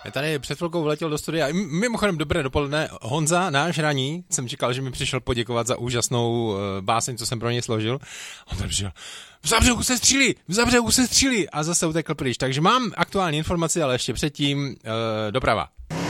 Tady před chvilkou vletěl do studia. Mimochodem dobré dopoledne. Honza, náš raní, jsem čekal, že mi přišel poděkovat za úžasnou báseň, co jsem pro něj složil. On tam přišel, v Zabřehu se střílí a zase utekl pryč. Takže mám aktuální informaci, ale ještě předtím doprava.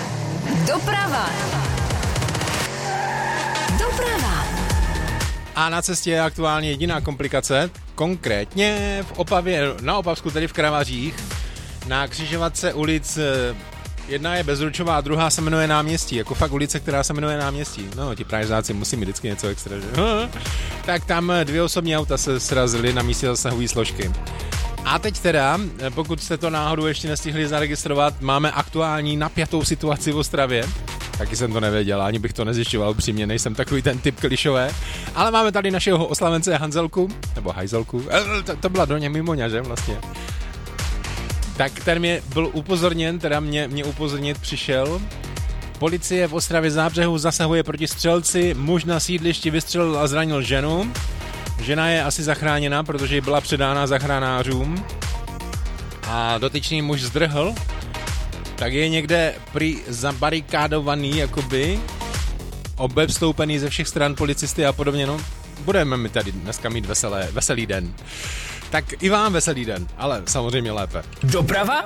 A na cestě je aktuálně jediná komplikace, konkrétně v Opavě, na Opavsku, tedy v Kravařích, na křižovatce ulic, jedna je Bezručová a druhá se jmenuje Náměstí, jako fakt ulice, která se jmenuje Náměstí. No, ti pražáci musí mít vždycky něco extra, že? Tak tam 2 osobní auta se srazily na místě zasahují složky. A teď teda, pokud jste to náhodou ještě nestihli zaregistrovat, máme aktuální napjatou situaci v Ostravě. Taky jsem to nevěděl, ani bych to nezjišťoval upřímně, nejsem takový ten typ klišové. Ale máme tady našeho oslavence Hanzelku, nebo Hajzelku, to byla Doně Mimoňa, že vlastně. Tak ten mě byl upozorněn, teda mě upozornit přišel. Policie v Ostravě Zábřehu zasahuje proti střelci, muž na sídlišti vystřelil a zranil ženu. Žena je asi zachráněna, protože ji byla předána zachránářům. A dotyčný muž zdrhl, tak je někde prý zabarikádovaný, jakoby, obevstoupený ze všech stran policisty a podobně, no. Budeme mi tady dneska mít veselý den. Tak i vám veselý den, ale samozřejmě lépe. Doprava.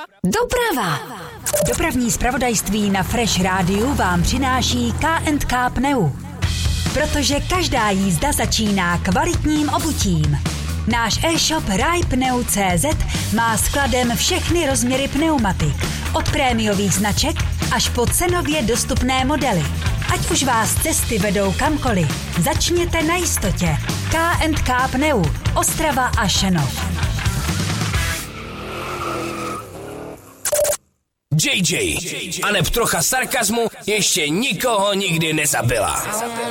Dopravní zpravodajství na Fresh Rádiu vám přináší K&K Pneu. Protože každá jízda začíná kvalitním obutím. Náš e-shop rajpneu.cz má skladem všechny rozměry pneumatik. Od prémiových značek až po cenově dostupné modely. Ať už vás cesty vedou kamkoliv, začněte na jistotě. K&K Pneu, Ostrava a Šenov. JJ, aneb trocha sarkazmu ještě nikoho nikdy nezabila.